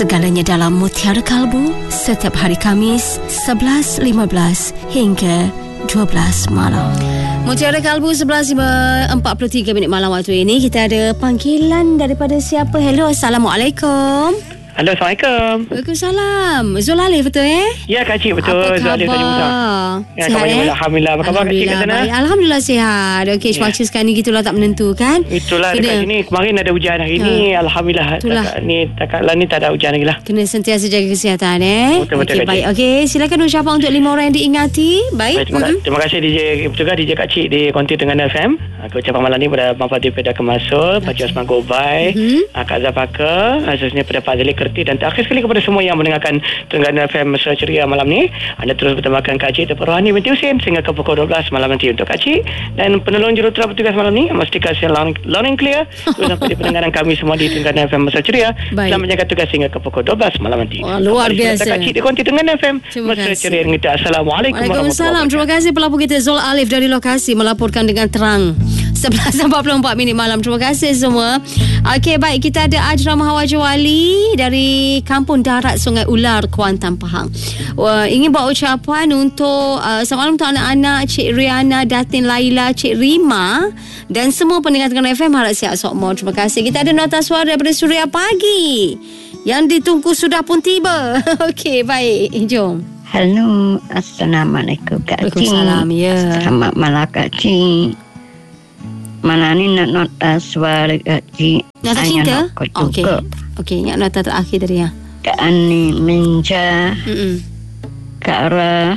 Segalanya dalam Mutiara Kalbu setiap hari Khamis 11.15 hingga 12 malam. Mutiara Kalbu 11.43 malam waktu ini. Kita ada panggilan daripada siapa? Hello, Assalamualaikum. Halo, Assalamualaikum. Waalaikumsalam. Zul Alif betul Ya, Kak Cik, betul. Apa Zul Alif tadi Musa. Ya, sihat Alhamdulillah. Apa khabar Kak Cik kat sana? Baik. Alhamdulillah sihat. Okey, cuaca sekarang ni gitulah tak menentu kan? Itulah dekat sini. Kemarin ada hujan, hari ni Alhamdulillah. Takat lah ni tak ada hujan lagi lah. Kena sentiasa jaga kesihatan Betul-betul, Okey, baik. Okey, silakan ucapan untuk 5 orang yang diingati. Baik. Terima kasih DJ Betul DJ Kak Cik di Konti dengan FM. Ucapan malam ni pada Abang Fatih Pedah Kemasul, Pak Osman Gobai, Kak Zafaka, khususnya pada Pak Zali Kerti, dan terakhir sekali kepada semua yang mendengarkan Terengganu FM Mesra Ceria malam ni. Anda terus bertemakan Kak Cik Tepuk Rohani binti Husin sehingga ke pukul 12 malam nanti untuk Kak Cik dan penolong jurutera petugas malam ni memastikan siaran loud and clear terus sampai di pendengaran kami semua di Terengganu FM Mesra Ceria. Selamat menjaga tugas hingga ke pukul 12 malam nanti. Luar biasa. Kak Cik di Konti Terengganu FM Mesra Ceria. Assalamualaikum warahmatullahi wabarakatuh. Terima kasih pelapor kita Zul Alif dari lokasi melaporkan dengan terang 11.44 malam. Terima kasih semua. Okey, baik, kita ada Ajra Mahawaja Wali dari Kampung Darat Sungai Ular, Kuantan, Pahang. Ingin buat ucapan untuk selamat malam untuk anak-anak Cik Riana, Datin Laila, Cik Rima dan semua pendengar Terengganu FM. Harap sihat semua. Terima kasih. Kita ada nota suara daripada Suria Pagi yang ditunggu sudah pun tiba. Okey, baik, jom. Halo, Assalamualaikum Kak Cik. Waalaikumsalam, ya. Selamat malam Kak Cik. Malam ni nak nota suara Kak Cik. Nota cinta? Okey, ingat nota terakhir tadi ya. Kak Ani Minja, Kak Ra,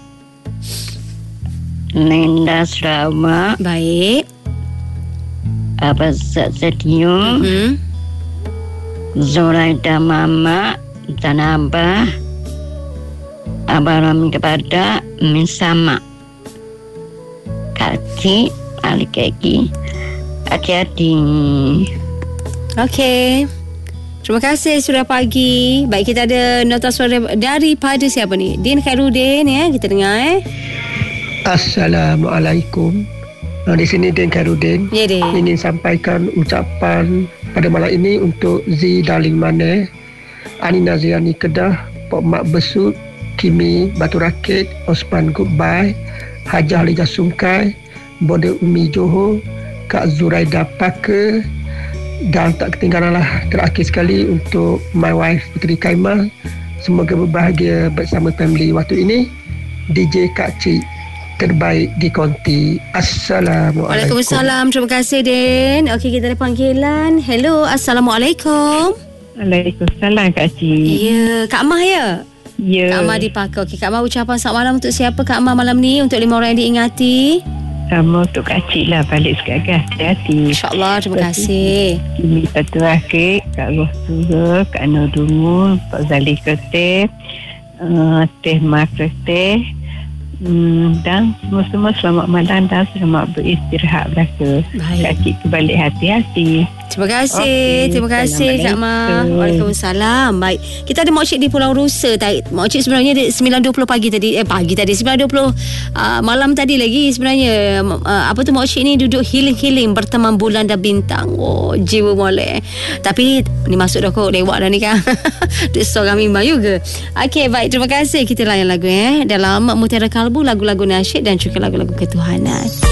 Linda Sarawak. Baik. Abang Sedio, Zoraida Mama dan Abah, Abang Rami kepada Misama. Kak Cik, balik lagi. Hati-hati. Okey. Terima kasih sudah pagi. Baik, kita ada nota suara daripada siapa ni? Din Khairuddin ya, kita dengar Assalamualaikum. Di sini Din Khairuddin. Ya, Din. Ingin sampaikan ucapan pada malam ini untuk Z Darling Mane, Ani Naziani Kedah, Pok Mak Besut, Kimi Batu Rakit, Osman Goodbye, Hajah Lijah Sungkai, Bode Umi Johor, Kak Zuraida Paka, dan tak ketinggalanlah terakhir sekali untuk my wife Puteri Kaimah. Semoga berbahagia bersama family waktu ini. DJ Kak Cik terbaik di Konti. Assalamualaikum. Waalaikumsalam. Terima kasih Din. Okey, kita ada panggilan. Hello, Assalamualaikum. Waalaikumsalam Kak Cik. Ya, Kak Mah ya? Ya. Kak Mah dipakai. Okey, Kak Mah ucapan selamat malam untuk siapa Kak Mah malam ni? Untuk 5 orang yang diingati. Sama untuk Kak Cik lah, balik sekarang. Hati-hati. InsyaAllah, terima kasih. Kimi Batu Rakit, Kak Rosura, Kak Nur Dungu, Pak Zali Kerteh, Teh Mak Kerteh, dan semua-semua selamat malam dan selamat beristirahat belaka. Kak Cik balik hati-hati. Terima kasih. Terima kasih Kak Ma. Waalaikumsalam. Baik, kita ada Mak Cik di Pulau Rusa. Mak Cik sebenarnya 9.20 pagi tadi 9.20 malam tadi lagi sebenarnya. Apa tu, Mak Cik ni duduk healing berteman bulan dan bintang. Oh, jiwa molek. Tapi ni masuk dah kot, lewat dah ni kan. Dia seorang mimbar juga. Okey, baik, terima kasih. Kita layan lagu dalam Mutiara Kalbu, lagu-lagu nasyid dan juga lagu-lagu ketuhanan.